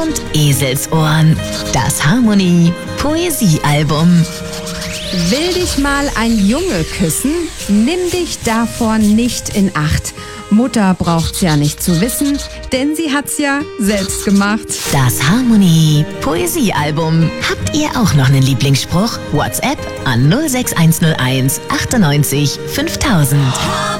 und Eselsohren. Das Harmonie Poesiealbum. Will dich mal ein Junge küssen? Nimm dich davor nicht in Acht. Mutter braucht's ja nicht zu wissen, denn sie hat's ja selbst gemacht. Das Harmonie Poesiealbum. Habt ihr auch noch einen Lieblingsspruch? WhatsApp an 06101 98 5000.